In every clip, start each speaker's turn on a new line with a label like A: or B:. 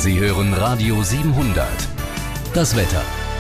A: Sie hören Radio 700. Das Wetter.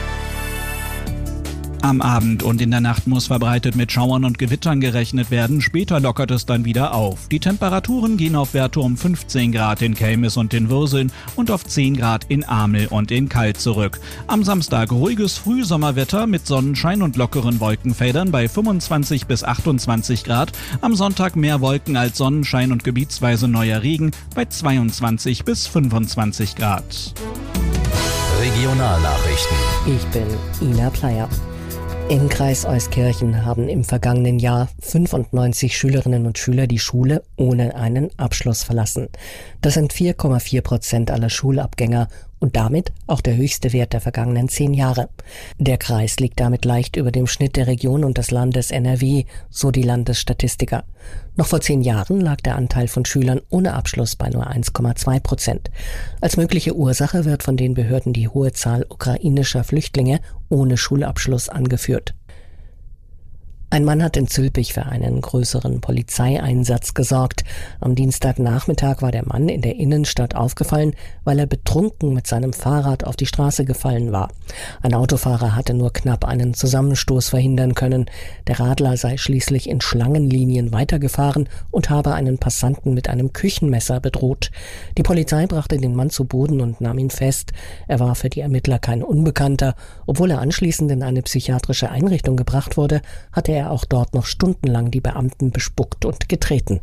B: Am Abend und in der Nacht muss verbreitet mit Schauern und Gewittern gerechnet werden. Später lockert es dann wieder auf. Die Temperaturen gehen auf Werte um 15 Grad in Kelmis und in Würseln und auf 10 Grad in Amel und in Kalt zurück. Am Samstag ruhiges Frühsommerwetter mit Sonnenschein und lockeren Wolkenfeldern bei 25 bis 28 Grad. Am Sonntag mehr Wolken als Sonnenschein und gebietsweise neuer Regen bei 22 bis 25 Grad.
A: Regionalnachrichten.
C: Ich bin Ina Pleyer. Im Kreis Euskirchen haben im vergangenen Jahr 95 Schülerinnen und Schüler die Schule ohne einen Abschluss verlassen. Das sind 4,4% aller Schulabgänger und damit auch der höchste Wert der vergangenen 10 Jahre. Der Kreis liegt damit leicht über dem Schnitt der Region und des Landes NRW, so die Landesstatistiker. Noch vor 10 Jahren lag der Anteil von Schülern ohne Abschluss bei nur 1,2%. Als mögliche Ursache wird von den Behörden die hohe Zahl ukrainischer Flüchtlinge ohne Schulabschluss angeführt. Ein Mann hat in Zülpich für einen größeren Polizeieinsatz gesorgt. Am Dienstagnachmittag war der Mann in der Innenstadt aufgefallen, weil er betrunken mit seinem Fahrrad auf die Straße gefallen war. Ein Autofahrer hatte nur knapp einen Zusammenstoß verhindern können. Der Radler sei schließlich in Schlangenlinien weitergefahren und habe einen Passanten mit einem Küchenmesser bedroht. Die Polizei brachte den Mann zu Boden und nahm ihn fest. Er war für die Ermittler kein Unbekannter. Obwohl er anschließend in eine psychiatrische Einrichtung gebracht wurde, hatte er auch dort noch stundenlang die Beamten bespuckt und getreten.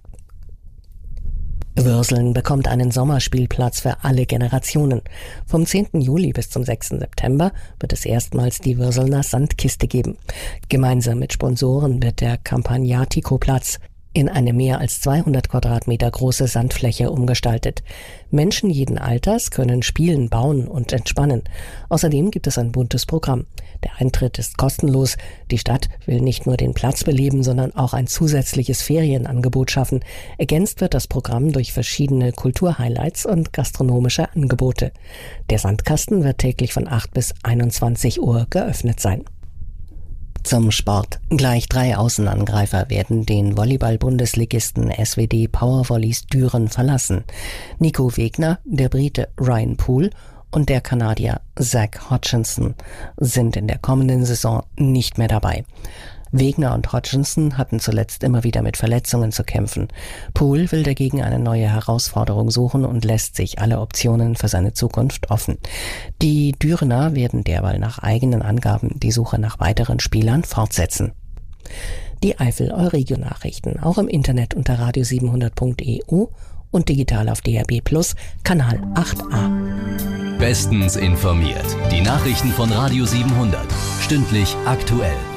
C: Würseln bekommt einen Sommerspielplatz für alle Generationen. Vom 10. Juli bis zum 6. September wird es erstmals die Würselner Sandkiste geben. Gemeinsam mit Sponsoren wird der Campagnatico-Platz in eine mehr als 200 Quadratmeter große Sandfläche umgestaltet. Menschen jeden Alters können spielen, bauen und entspannen. Außerdem gibt es ein buntes Programm. Der Eintritt ist kostenlos. Die Stadt will nicht nur den Platz beleben, sondern auch ein zusätzliches Ferienangebot schaffen. Ergänzt wird das Programm durch verschiedene Kulturhighlights und gastronomische Angebote. Der Sandkasten wird täglich von 8 bis 21 Uhr geöffnet sein. Zum Sport. Gleich 3 Außenangreifer werden den Volleyball-Bundesligisten SWD Powervolleys Düren verlassen. Nico Wegner, der Brite Ryan Poole und der Kanadier Zach Hodgkinson sind in der kommenden Saison nicht mehr dabei. Wegner und Hodgkinson hatten zuletzt immer wieder mit Verletzungen zu kämpfen. Poole will dagegen eine neue Herausforderung suchen und lässt sich alle Optionen für seine Zukunft offen. Die Dürener werden derweil nach eigenen Angaben die Suche nach weiteren Spielern fortsetzen. Die Eifel-Euregio-Nachrichten auch im Internet unter radio700.eu und digital auf DAB+ Kanal 8a.
A: Bestens informiert. Die Nachrichten von Radio 700. Stündlich aktuell.